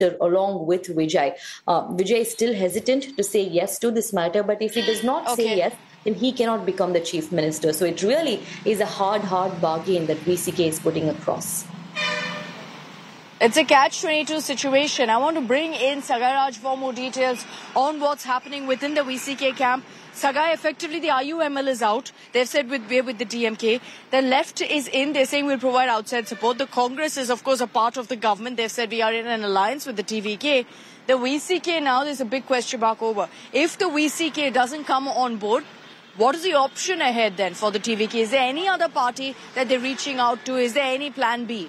along with Vijay. Vijay is still hesitant to say yes to this matter, but if he does not say yes, then he cannot become the chief minister. So it really is a hard bargain that VCK is putting across. It's a catch-22 situation. I want to bring in Sagai Raj for more details on what's happening within the VCK camp. Sagai, effectively the IUML is out. They've said we're with the DMK. The left is in. They're saying we'll provide outside support. The Congress is, of course, a part of the government. They've said we are in an alliance with the TVK. The VCK now, there's a big question mark over. If the VCK doesn't come on board, what is the option ahead then for the TVK? Is there any other party that they're reaching out to? Is there any plan B?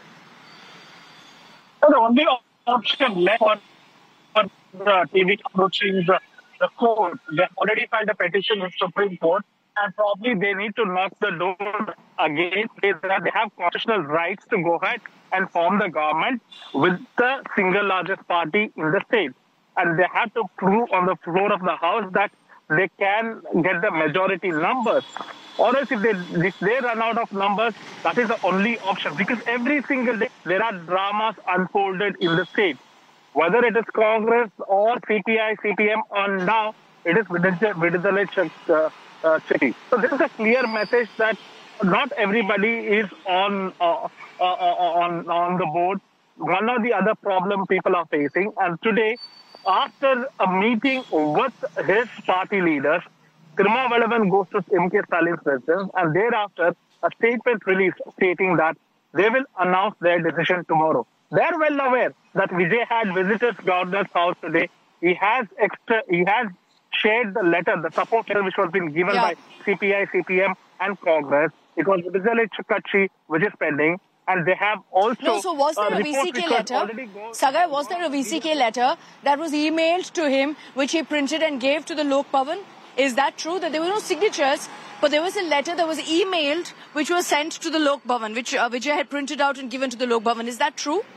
The only option left for the TVK approaching the court. They already filed a petition in Supreme Court, and probably they need to knock the door again. They have constitutional rights to go ahead and form the government with the single largest party in the state. And they have to prove on the floor of the House that they can get the majority numbers. Or else if they run out of numbers, that is the only option. Because every single day, there are dramas unfolded in the state. Whether it is Congress or CPI, CPM, or now it is Vidudhai Chakti. So this is a clear message that not everybody is on the board. One or the other problem people are facing. And today, after a meeting with his party leaders, Tirumavalavan goes to M.K. Stalin's residence, and thereafter a statement released stating that they will announce their decision tomorrow. They are well aware that Vijay had visited governor's house today. He has shared the letter, the support letter which was being given by CPI, CPM and Congress. It was Vidudhai Chakti which is pending. And they have also... No, so was there a VCK letter? Sagai, was there a VCK letter that was emailed to him, which he printed and gave to the Lok Bhavan? Is that true? That there were no signatures, but there was a letter that was emailed, which was sent to the Lok Bhavan, which Vijay had printed out and given to the Lok Bhavan. Is that true?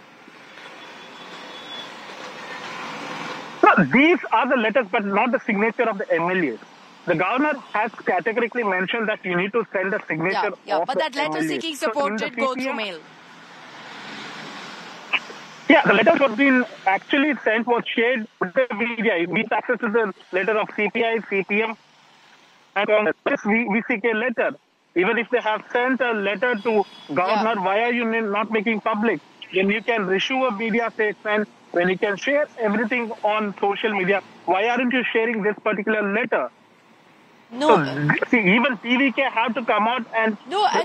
No, these are the letters, but not the signature of the MLAs. The governor has categorically mentioned that you need to send a signature of but that letter seeking support did go through mail. Yeah, the letter was being actually sent, was shared with the media. We access to the letter of CPI, CPM, and Congress. VCK letter. Even if they have sent a letter to governor, why are you not making public? Then you can issue a media statement, when you can share everything on social media. Why aren't you sharing this particular letter? No. So, see, even TVK have to come out and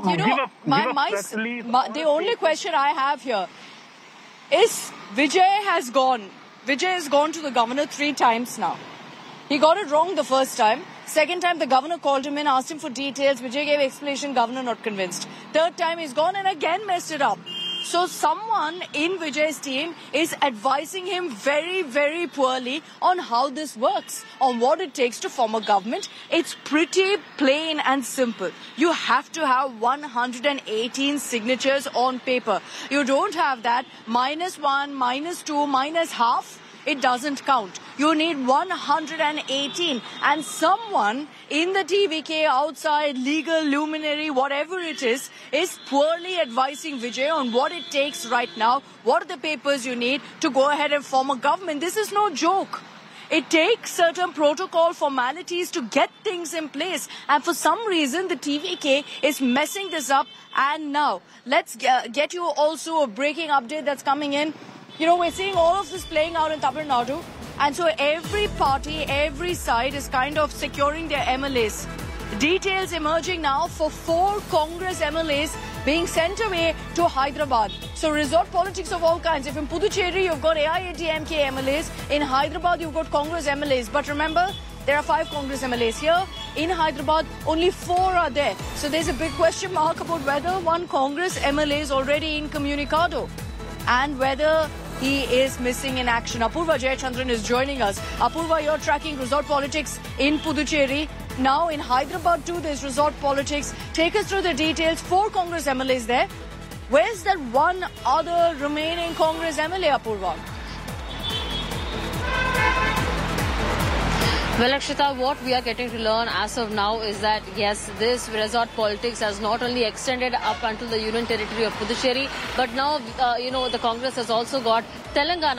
the only question I have here is Vijay has gone to the governor 3 times now. He got it wrong the first time. Second time, the governor called him in, asked him for details. Vijay gave explanation, governor not convinced. Third time, he's gone and again messed it up. So someone in Vijay's team is advising him very, very poorly on how this works, on what it takes to form a government. It's pretty plain and simple. You have to have 118 signatures on paper. You don't have that, -1, -2, -half. It doesn't count. You need 118. And someone in the TVK, outside, legal, luminary, whatever it is poorly advising Vijay on what it takes right now, what are the papers you need to go ahead and form a government. This is no joke. It takes certain protocol formalities to get things in place. And for some reason, the TVK is messing this up. And now, let's get you also a breaking update that's coming in. You know, we're seeing all of this playing out in Tamil Nadu. And so every party, every side is kind of securing their MLAs. Details emerging now for 4 Congress MLAs being sent away to Hyderabad. So resort politics of all kinds. If in Puducherry you've got AIADMK MLAs, in Hyderabad you've got Congress MLAs. But remember, there are 5 Congress MLAs here. In Hyderabad, only 4 are there. So there's a big question mark about whether one Congress MLA is already incommunicado and whether he is missing in action. Apurva Jayachandran is joining us. Apurva, you're tracking resort politics in Puducherry. Now in Hyderabad too, there's resort politics. Take us through the details. 4 Congress MLAs there. Where's that one other remaining Congress MLA, Apurva? Well, Akshita, what we are getting to learn as of now is that, yes, this resort politics has not only extended up until the union territory of Puducherry, but now, the Congress has also got Telangana